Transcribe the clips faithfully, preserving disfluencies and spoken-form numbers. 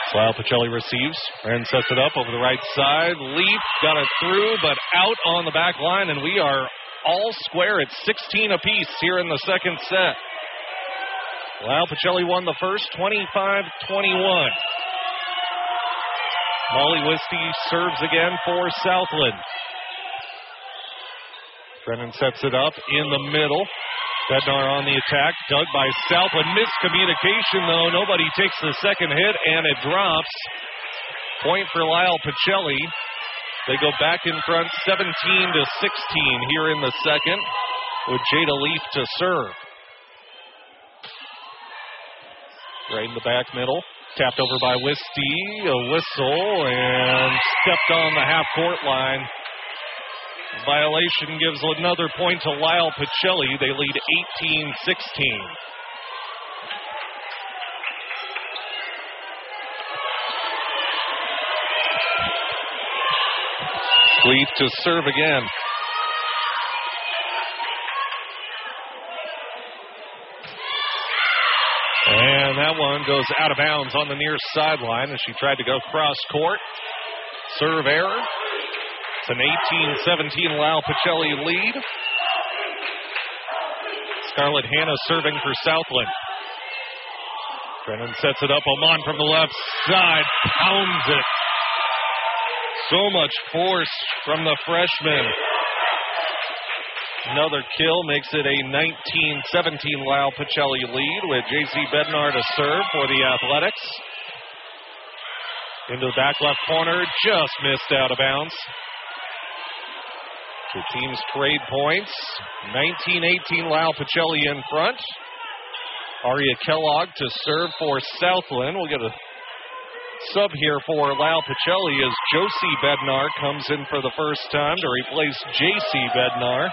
Lyle Pacelli receives and sets it up over the right side. Leaf got it through, but out on the back line, and we are all square at sixteen apiece here in the second set. Lyle Pacelli won the first, twenty-five twenty-one. Molly Wisty serves again for Southland. Brennan sets it up in the middle. Bednar on the attack, dug by Southland. Miscommunication, though. Nobody takes the second hit, and it drops. Point for Lyle Pacelli. They go back in front, seventeen to sixteen here in the second, with Jada Leaf to serve. Right in the back middle. Tapped over by Wisty. A whistle, and stepped on the half-court line. Violation gives another point to Lyle Pacelli. They lead eighteen sixteen. Leaf to serve again. And that one goes out of bounds on the near sideline as she tried to go cross court. Serve error. It's an eighteen seventeen Lyle Pacelli lead. Scarlett Hanna serving for Southland. Brennan sets it up. Oman from the left side pounds it. So much force from the freshman. Another kill makes it a nineteen seventeen Lyle Pacelli lead with J C Bednar to serve for the Athletics. Into the back left corner, just missed out of bounds. The teams trade points. nineteen eighteen Lyle Pacelli in front. Aria Kellogg to serve for Southland. We'll get a sub here for Lyle Pacelli as Josie Bednar comes in for the first time to replace J C Bednar.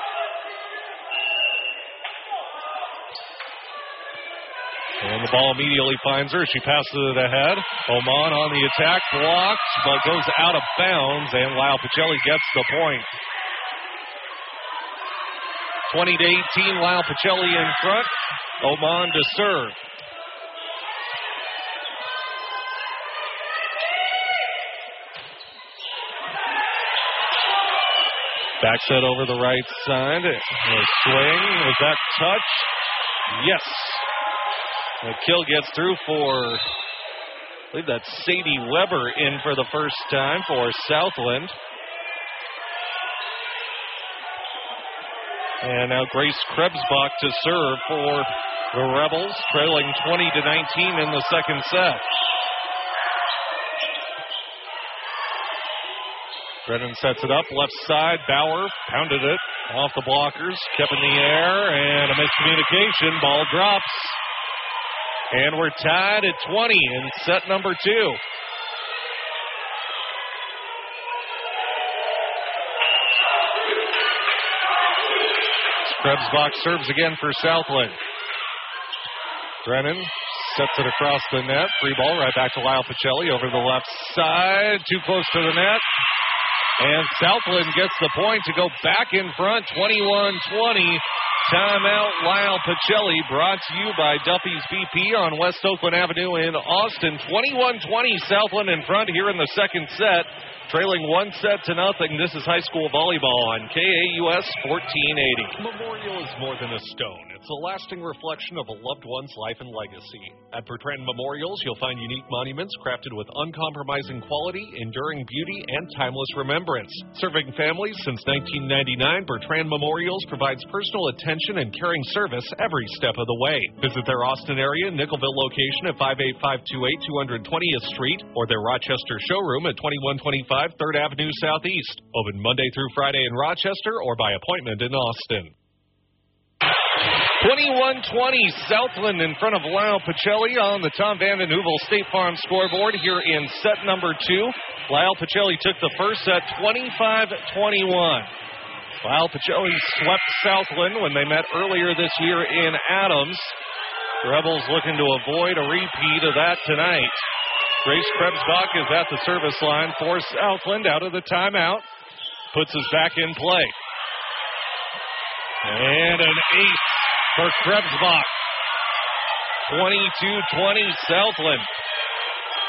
And the ball immediately finds her. She passes it ahead. Oman on the attack, blocked, but goes out of bounds, and Lyle Pacelli gets the point. twenty to eighteen, Lyle Pacelli in front. Oman to serve. Back set over the right side. A swing. Was that touch? Yes. The kill gets through for, I believe that's Sadie Weber in for the first time for Southland. And now Grace Krebsbach to serve for the Rebels, trailing twenty to nineteen in the second set. Brennan sets it up, left side. Bauer pounded it off the blockers, kept in the air, and a miscommunication. Ball drops. And we're tied at twenty in set number two. Krebsbach serves again for Southland. Brennan sets it across the net. Free ball right back to Lyle Pacelli over the left side. Too close to the net. And Southland gets the point to go back in front, twenty-one twenty. Timeout, Lyle Pacelli, brought to you by Duffy's B P on West Oakland Avenue in Austin. twenty-one twenty, Southland in front here in the second set. Trailing one set to nothing. This is high school volleyball on K A U S fourteen eighty. Memorial is more than a stone. It's a lasting reflection of a loved one's life and legacy. At Bertrand Memorials, you'll find unique monuments crafted with uncompromising quality, enduring beauty, and timeless remembrance. Serving families since nineteen ninety-nine, Bertrand Memorials provides personal attention and caring service every step of the way. Visit their Austin area, Nickelville location at five eight five two eight two hundred twentieth Street or their Rochester showroom at twenty-one twenty-five third Avenue Southeast. Open Monday through Friday in Rochester or by appointment in Austin. twenty-one twenty, Southland in front of Lyle Pacelli on the Tom Vanden Heuvel State Farm scoreboard here in set number two. Lyle Pacelli took the first set twenty-five twenty-one. Lyle Pacelli swept Southland when they met earlier this year in Adams. The Rebels looking to avoid a repeat of that tonight. Grace Krebsbach is at the service line for Southland out of the timeout. Puts us back in play. And an ace for Krebsbach. twenty-two twenty Southland.